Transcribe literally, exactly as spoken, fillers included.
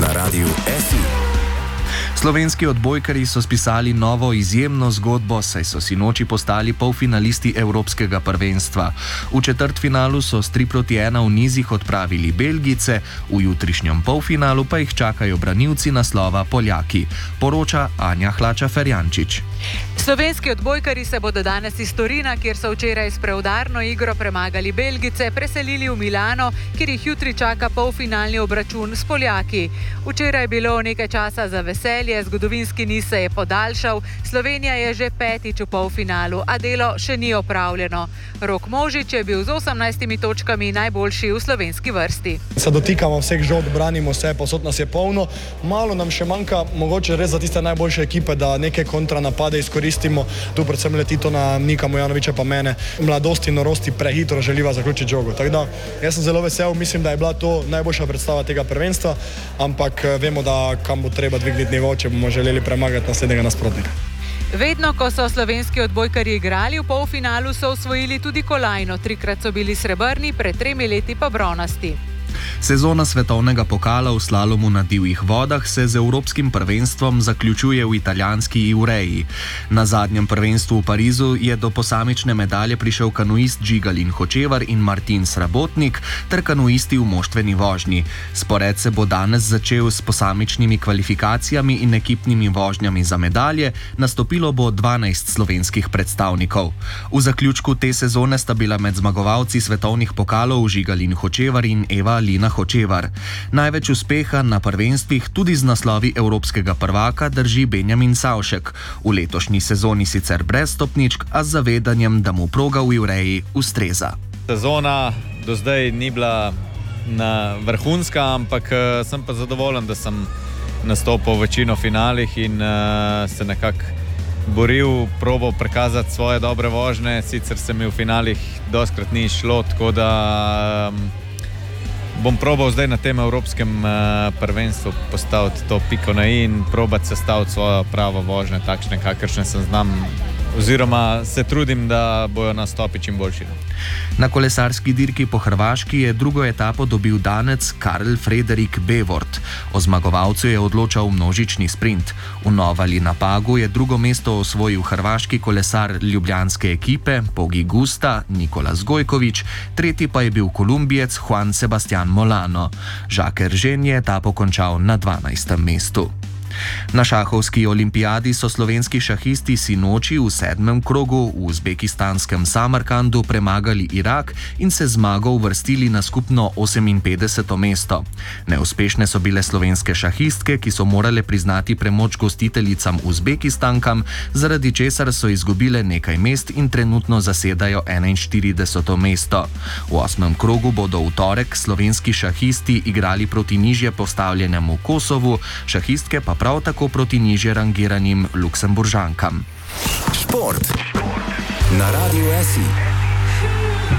na Radiu F I. Slovenski odbojkarji so spisali novo izjemno zgodbo, saj so sinoči postali polfinalisti Evropskega prvenstva. V četrtfinalu so s tri proti ena v nizih odpravili Belgijce, v jutrišnjem polfinalu pa jih čakajo branilci naslova Poljaki, poroča Anja Hlača-Ferjančič. Slovenski odbojkarji se bodo danes iz Torina, kjer so včeraj s preudarno igro premagali Belgijce, preselili v Milano, kjer jih jutri čaka polfinalni obračun s Poljaki. Včeraj je bilo nekaj časa za veselje, zgodovinski niz se je podaljšal, Slovenija je že petič v polfinalu, a delo še ni opravljeno. Rok Možič je bil z osemnajstimi točkami najboljši v slovenski vrsti. Se dotikamo vseh žog, branimo vse, posod nas je polno. Malo nam še manjka, mogoče res za tiste najboljše ekipe, da neke kontranapade izkoristimo. Tu predvsem leti to na Nika Mojanovića pa mene. Mladosti in norosti prehitro želiva zaključiti žogo. Tako da, jaz sem zelo vesel, mislim, da je bila to najboljša predstava tega prvenstva, ampak vemo, da kam bo treba dvigniti nivo, če bomo želeli premagati naslednjega nasprotnika. Vedno, ko so slovenski odbojkarji igrali v polfinalu, so osvojili tudi kolajno. Trikrat so bili srebrni, pred tremi leti pa bronasti. Sezona svetovnega pokala v slalomu na divjih vodah se z evropskim prvenstvom zaključuje v italijanski Iureji. Na zadnjem prvenstvu v Parizu je do posamične medalje prišel kanuist Žigalin Hočevar in Martin Srabotnik ter kanuisti v moštveni vožnji. Spored se bo danes začel s posamičnimi kvalifikacijami in ekipnimi vožnjami za medalje, nastopilo bo dvanajst slovenskih predstavnikov. V zaključku te sezone sta bila med zmagovalci svetovnih pokalov Žigalin Hočevar in Eva Lina Hočevar. Največ uspeha na prvenstvih tudi z naslovi evropskega prvaka drži Benjamin Savšek. V letošnji sezoni sicer brez stopničk, a z zavedanjem, da mu proga v Iureji ustreza. Sezona do zdaj ni bila na vrhunska, ampak sem pa zadovoljen, da sem nastopil v večino finalih in uh, se nekako boril, probal prikazati svoje dobre vožnje. Sicer se mi v finalih dostkrat ni šlo, tako da um, bom probal zdaj na tem evropskem uh, prvenstvu postaviti to piko na i in probati sestaviti svojo pravo vožnjo, takšne, kakršne sem znam, oziroma se trudim, da bojo nastopi čim boljši. Na kolesarski dirki po Hrvaški je drugo etapo dobil Danec Karl Frederik Bevort. O zmagovalcu je odločal množični sprint. V Novali na Pagu je drugo mesto osvojil hrvaški kolesar ljubljanske ekipe Pogi Gusta Nikola Zgojković, tretji pa je bil Kolumbijec Juan Sebastian Molano. Jacques Eržen je etapo končal na dvanajstem mestu. Na šahovski olimpijadi so slovenski šahisti sinoči v sedmem krogu v uzbekistanskem Samarkandu premagali Irak in se zmago uvrstili na skupno oseminpetdeseto mesto. Neuspešne so bile slovenske šahistke, ki so morale priznati premoč gostiteljicam Uzbekistankam, zaradi česar so izgubile nekaj mest in trenutno zasedajo enainštirideseto mesto. V osmem krogu bodo v torek slovenski šahisti igrali proti nižje postavljenemu Kosovu, šahistke pa prav tako proti nižje rangiranim Luksemburžankam. Šport na Radiu F I.